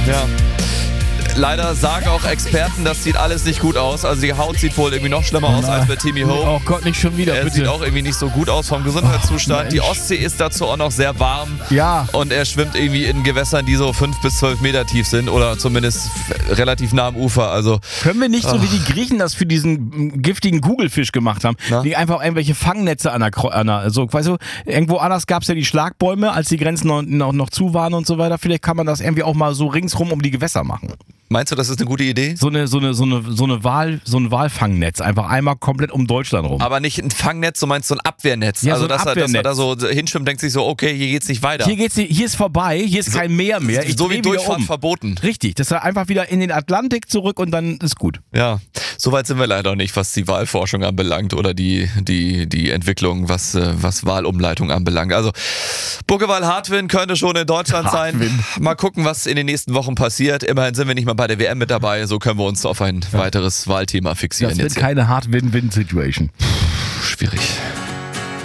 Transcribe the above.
Ja. Leider sagen auch Experten, das sieht alles nicht gut aus. Also die Haut sieht wohl irgendwie noch schlimmer aus als bei Timmy Hope. Oh Gott, nicht schon wieder, Er bitte. sieht auch irgendwie nicht so gut aus vom Gesundheitszustand. Mensch. Die Ostsee ist dazu auch noch sehr warm. Ja. Und er schwimmt irgendwie in Gewässern, die so 5 bis 12 Meter tief sind oder zumindest relativ nah am Ufer. Also Können wir nicht so wie die Griechen das für diesen giftigen Kugelfisch gemacht haben, die einfach irgendwelche Fangnetze weißt du, irgendwo anders gab es ja die Schlagbäume, als die Grenzen noch zu waren und so weiter. Vielleicht kann man das irgendwie auch mal so ringsrum um die Gewässer machen. meinst du, das ist eine gute Idee? So ein Walfangnetz, einfach einmal komplett um Deutschland rum. Aber nicht ein Fangnetz, du meinst so ein Abwehrnetz. Ja, also so ein dass er Abwehrnetz. da so hinschwimmt, denkt sich so, okay, hier geht's nicht weiter. Hier ist vorbei, hier ist kein Meer mehr. Ich so wie dreh wieder Durchfahrt um. verboten. Richtig, das war einfach wieder in den Atlantik zurück und dann ist gut. Ja, soweit sind wir leider nicht, was die Wahlforschung anbelangt oder die Entwicklung, was Wahlumleitung anbelangt. Also Buckewahl-Hartwin könnte schon in Deutschland sein. Mal gucken, was in den nächsten Wochen passiert. Immerhin sind wir nicht mal bei der WM mit dabei, so können wir uns auf ein weiteres Wahlthema fixieren. Das wird keine Hard-Win-Win-Situation. Schwierig.